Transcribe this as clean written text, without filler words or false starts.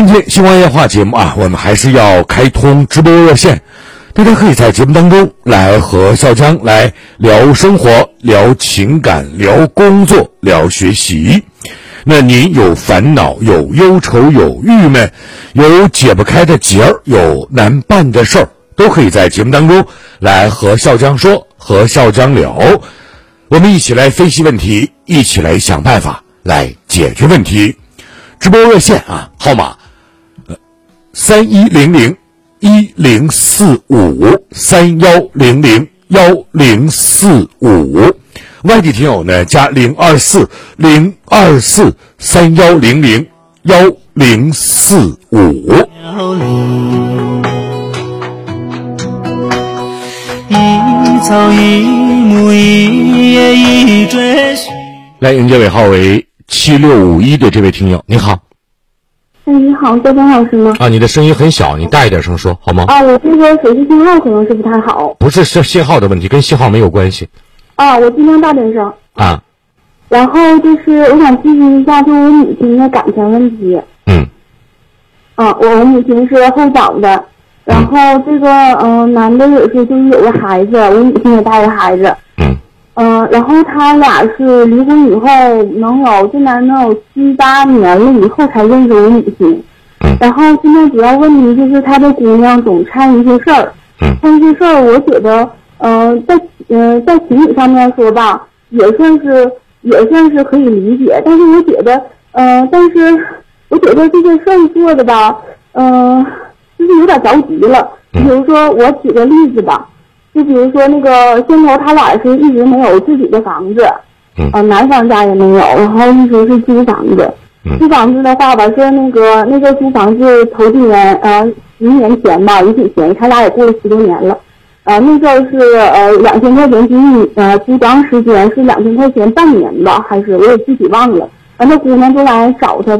天新闻夜话节目啊，我们还是要开通直播热线，大家可以在节目当中来和笑江来聊生活、聊情感、聊工作、聊学习。那您有烦恼、有忧愁、有郁闷、有解不开的结儿、有难办的事儿，都可以在节目当中来和笑江说，和笑江聊。我们一起来分析问题，一起来想办法来解决问题。直播热线啊，号码3100-1035-3100-1045，外地听友呢加024-024-310-1045。 一草一木一叶一追寻。 来迎接尾号为7651的这位听友，你好。 你好，肖江老师吗？ 啊，你的声音很小，你大一点声说好吗？ 啊，我这个手机信号可能是不太好。 不是信号的问题，跟信号没有关系。 啊，我尽量大点声。 啊。 然后就是我想咨询一下，就我母亲的感情问题。啊，我母亲是后早的，然后这个男的也是就是有个孩子，我母亲也带着孩子。然后他俩是离婚以后这男能有7、8年了以后才认识我母亲。然后现在主要问题就是他的姑娘总掺一些事儿。掺一些事儿，我觉得在情理上面说吧，也算是可以理解，但是我觉得这件事儿做的吧，就是有点着急了。比如说我举个例子吧，就比如说那个先头他俩是一直没有自己的房子，男方家也没有，然后一直是租房子。租房子的话吧，是那个租房子头几年10年前吧，也挺便宜，他俩也过了10多年了。那时候是2000块钱租多长时间是2000块钱半年吧，还是我也具体忘了。那姑娘就来找他